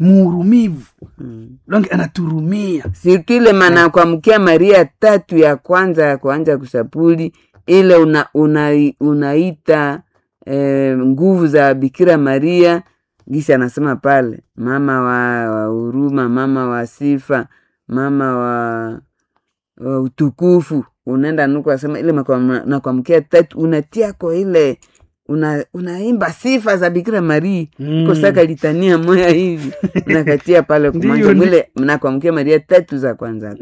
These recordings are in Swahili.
muhurumivu. Donc anaturumia. Sikile mana kwa mkia Maria 3 ya kwanza ya kuanza kusapuli ile unaita nguvu za Bikira Maria. Gisi anasema pale mama wa huruma, mama wa sifa, mama wa utukufu. Unaenda nuko asema ile na kwa mkia 3 unatia kwa ile unaimba sifa za Bikira Maria. Kwa saka litania moya hivi nakatia pale kumanja ile na kwa mkia Maria 3 za kwanza.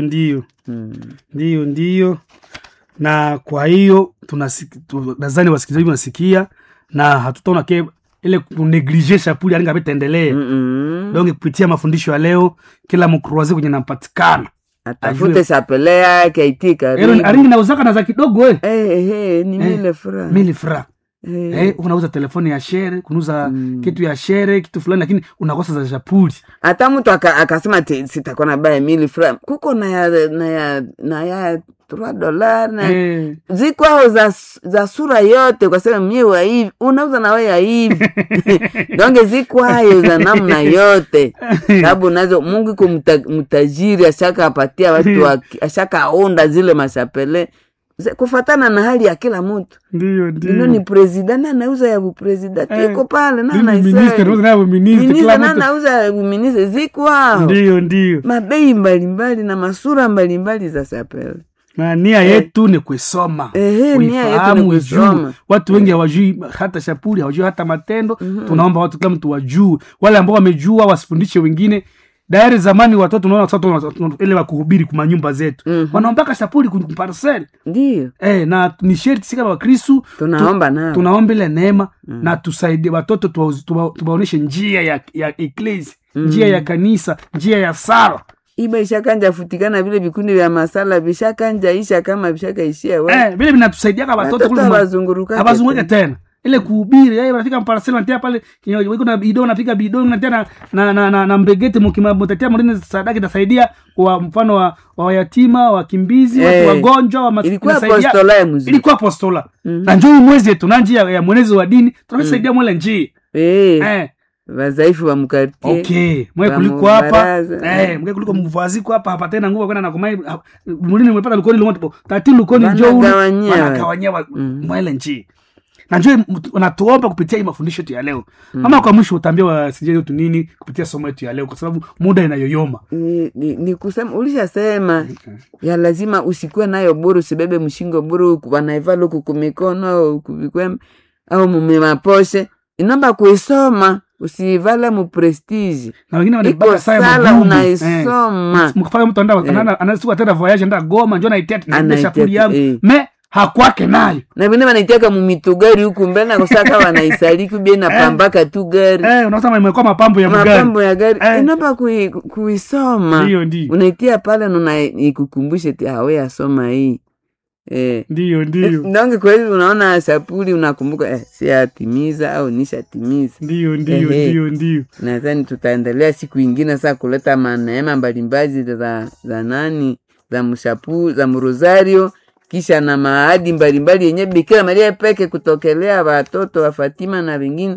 Ndio. Na kwa hiyo nadhani wasikilizaji wanasikia na hatutaona ile kuneglige chapuli alinga betaendelea. Donc kupitia mafundisho ya leo kila mkruazi kwenye nampatikana atafute sapelea kaitika. Aringi na uzaka na za kidogo ni 1000 francs. 1000 francs. Unauza telefoni ya share, kunuza kitu ya share, kitu fulani lakini unakosa za chapuli. Hata mtu akasema sitakuwa na baya 1000 francs. Kuko na ya $3 na ziko hao za sura yote kwa sababu miewa hivi unauza na wewe hivi. Donge ziko hayo za namna yote. Sababu nazo Mungu iko mtajiri ashaka apatia watu ashaka onda zile mashapele kufatana na hali ya kila mtu. Ndio. Ni president anauza ya president iko pale na minister kila mtu anauza ya minister ziko hao. Ndio. Mabei mbalimbali na masura mbalimbali za sapele. Na nia yetu ni kusoma. Nia yetu ni kusoma. Watu wengi hawajui hata chapuli, hawajui hata matendo. Tunaomba watu kila mtu wajue. Wale ambao wamejua wasifundishe wengine. Dairi zamani watoto unaona watoto ile wa kuhubiri kwa nyumba zetu. Wanaombaka chapuli kwa parcel. Ndio. Na ni sherti sika wa Kristo tunaomba nao. Tunaomba ile neema na tusaidie watoto tuwaoneshe njia ya ecclesia, njia ya kanisa, njia ya sala. Iba ishakanja futikana vile vikundi vya masala bishakanja isha kama bishakaishia wewe. Vile vinatusaidia kama watoto kule abazunguruka tena. Ile kuhubiri wanafika parcel wanatia pale wiko na bidon napiga bidon na tena na mbegete mkimtatia mrine sadaka itasaidia kwa mfano wa yatima, wakimbizi, watu wagonjwa, wa masikini. Ilikuwa apostola. Na njoo mwezi yetu na njia ya mwenezi wa dini tunasaidia mwele njia. Wazaifu wa mkartie. Mwe kuliko hapa. Mwe kuliko mvaziko hapa tena nguvu kwenda na kumai mrine umepata lukoni lumoto. Tati lukoni njoo wanakawanyia mwele njia. Na njoo unatuomba kupitia hii mafundisho yetu ya leo. Mama kwa mwisho utaambia wasije yetu nini kupitia somo yetu ya leo kwa sababu muda inayoyoma. Ni kusema ulishasema ya lazima usikue nayo buru, usibebe mshingo buru wanaivalo kukumikono au kubikwem au mmaposhe. Inaomba kuisoma, usivala mu prestige. Na wengine wanabaka sala unaisoma. Mkifanya mtu anasuka tena voyage nda Goma njoo naitia na chapuli yangu. Hakwake nayo. Na vile wanaitaka mumitugari huku mbele na kusaka wanaisaliki bia na pambaka tu gari. Unaona imekuwa mapambo ya gari. Mapambo ya gari. Inaba kuisoma. Ndio. Unaitia pale na ikukumbushe eti wewe asoma hii. Ndio. Ndio kweli unaona sapuli unakumbuka siatimiza au nishatimiza. Ndio. Nadhani tutaendelea siku nyingine sasa kuleta maneema mbalimbali za nani za mshapuli za Rosario. Kisha na maadi mbalimbali yenye Bikira Maria peke kutokelea watoto wa Fatima na wengine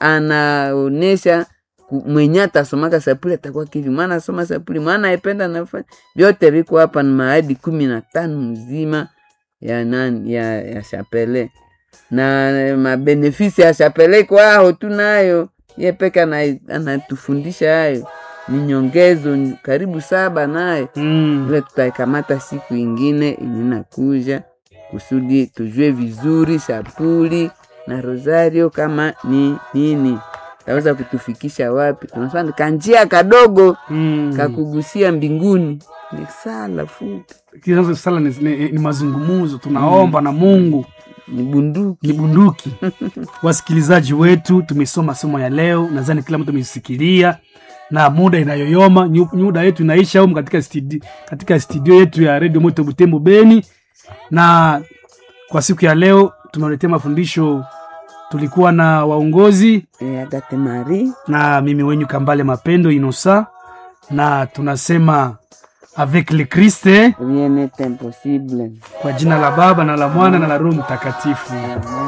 anaonesha mwenye atasomaka sapuli atakuwa kivi. Mwana soma sapuli, mwana aipenda nafanya. Vyote viko hapa na maadi 15 mzima ya nani ya chapele. Na mabenefisi ya chapele kwa hao tunayo. Ye peke anatufundisha hayo. Ni nyongezo karibu 7 naye. Ile tutaikamata siku ingine inakuja kusudi tujue vizuri sapuli na Rosario kama ni nini. Taweza kutufikisha wapi? Tunafanya kanjia kadogo kakugusia mbinguni. Ni sala fupi. Kizazo sala ni mazungumuzo tunaomba na Mungu. Ni bunduki. Wasikilizaji wetu tumesoma somo ya leo. Nadhani kila mtu amesikilia. Na muda inayoyoma, muda yetu inaisha huko katika studio yetu ya Radio Moto Butembo Beni. Na kwa siku ya leo tunaletea mafundisho. Tulikuwa na waongozi Agathe Marie na mimi wenyu Kambale Mapendo Inosa, na tunasema avec le Christ rien n'est impossible. Kwa jina la Baba na la Mwana na la Roho Mtakatifu.